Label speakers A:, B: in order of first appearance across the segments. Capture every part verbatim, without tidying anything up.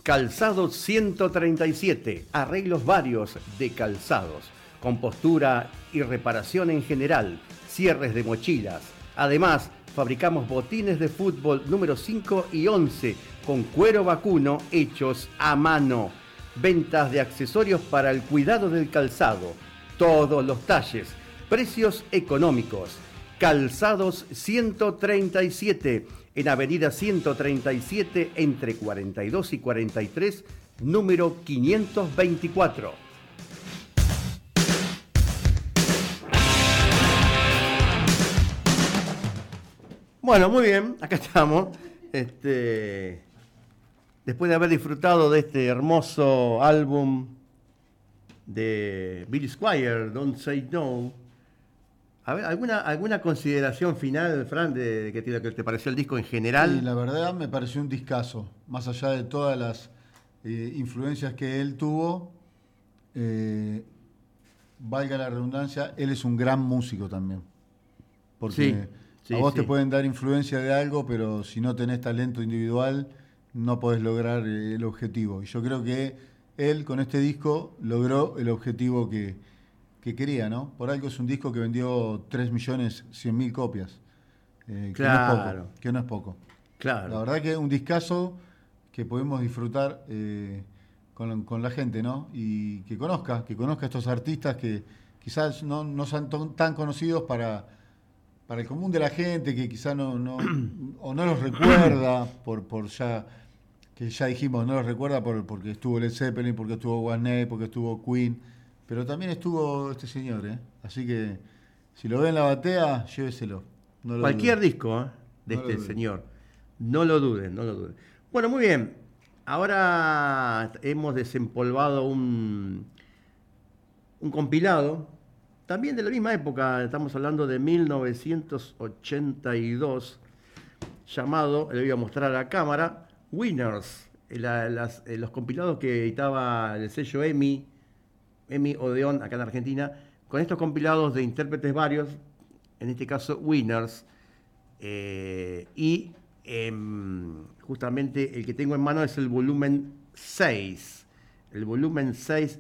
A: Calzado ciento treinta y siete, arreglos varios de calzados, compostura y reparación en general, cierres de mochilas. Además, fabricamos botines de fútbol número cinco y once con cuero vacuno hechos a mano. Ventas de accesorios para el cuidado del calzado, todos los talles, precios económicos. Calzados ciento treinta y siete, en Avenida ciento treinta y siete, entre cuarenta y dos y cuarenta y tres, número quinientos veinticuatro. Bueno, muy bien, acá estamos. Este, después de haber disfrutado de este hermoso álbum de Billy Squier, Don't Say No. A ver, ¿alguna, alguna consideración final, Fran, de, de que te, que te pareció el disco en general?
B: Sí, la verdad me pareció un discazo. Más allá de todas las eh, influencias que él tuvo, eh, valga la redundancia, él es un gran músico también. Porque
A: Sí, sí,
B: a vos
A: sí.
B: te pueden dar influencia de algo, pero si no tenés talento individual, no podés lograr eh, el objetivo. Y yo creo que él con este disco logró el objetivo que, que quería, ¿no? Por algo es un disco que vendió tres millones cien mil copias. Eh,
A: Claro.
B: Que no es poco. Que no es poco.
A: Claro.
B: La verdad que es un discazo que podemos disfrutar eh, con, con la gente, ¿no? Y que conozca, que conozca a estos artistas que quizás no, no sean ton- tan conocidos para, para el común de la gente, que quizás no, no, o no los recuerda por, por ya, que ya dijimos, no los recuerda por, porque estuvo Led Zeppelin, porque estuvo One porque estuvo Queen, pero también estuvo este señor, ¿eh? Así que si lo ve en la batea, lléveselo. No lo
A: Cualquier
B: dude.
A: disco ¿eh? de
B: No lo
A: este
B: duden.
A: señor. No lo duden, no lo duden. Bueno, muy bien. Ahora hemos desempolvado un, un compilado, también de la misma época, estamos hablando de mil novecientos ochenta y dos, llamado, le voy a mostrar a la cámara, Winners, la- las- eh, los compilados que editaba el sello EMI, EMI Odeón, acá en Argentina, con estos compilados de intérpretes varios, en este caso Winners, eh, y em, justamente el que tengo en mano es el volumen seis, el volumen seis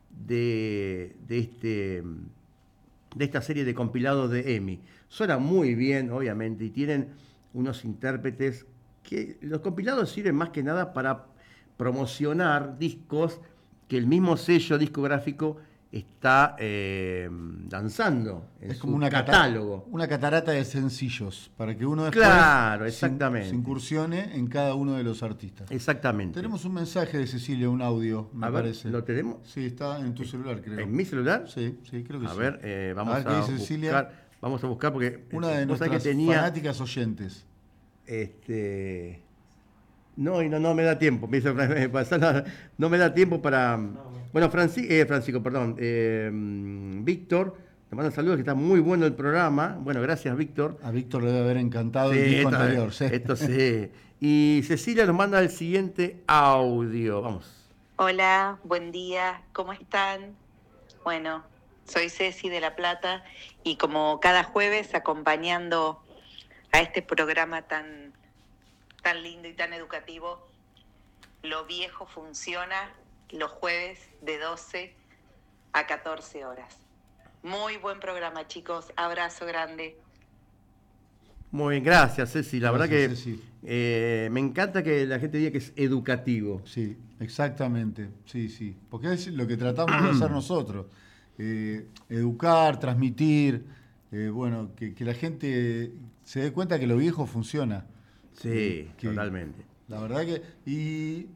A: de, de, este, de esta serie de compilados de EMI. Suena muy bien, obviamente, y tienen unos intérpretes que los compilados sirven más que nada para promocionar discos que el mismo sello discográfico está eh, lanzando en
B: Es
A: su
B: como una, cata-
A: catálogo.
B: una catarata de sencillos, para que uno después
A: Claro,
B: se,
A: exactamente.
B: se incursione en cada uno de los artistas.
A: Exactamente.
B: Tenemos un mensaje de Cecilia, un audio, me
A: A ver,
B: parece.
A: ¿lo tenemos?
B: Sí, está en tu celular, creo.
A: ¿En mi celular?
B: Sí, sí, creo que
A: A
B: sí.
A: ver, eh, vamos
B: A
A: a,
B: ver qué dice
A: buscar.
B: Cecilia.
A: Vamos a buscar porque
B: Una de
A: vos sabés
B: nuestras
A: que tenía.
B: fanáticas oyentes.
A: Este. No, y no, no me da tiempo. Me dice, me pasa nada, no me da tiempo para. Bueno, Franci- eh, Francisco, perdón. eh, Víctor, te mando saludos, que está muy bueno el programa. Bueno, gracias, Víctor.
B: A Víctor le debe haber encantado
A: Sí,
B: el disco
A: esto,
B: anterior. Sí.
A: esto sí. Y Cecilia nos manda el siguiente audio. Vamos.
C: Hola, buen día, ¿cómo están? Bueno, soy Ceci de La Plata y como cada jueves acompañando a este programa tan, tan lindo y tan educativo, Lo Viejo Funciona, los jueves de doce a catorce horas. Muy buen programa, chicos, abrazo grande.
A: Muy bien, gracias, Ceci. La
B: Gracias,
A: verdad que
B: Ceci.
A: eh, me encanta que la gente diga que es educativo.
B: Sí, exactamente. Sí, sí. Porque es lo que tratamos de hacer nosotros. Eh, educar, transmitir, eh, bueno, que, que la gente se dé cuenta que lo viejo funciona.
A: Sí,
B: Eh, que-
A: totalmente.
B: La verdad que... Y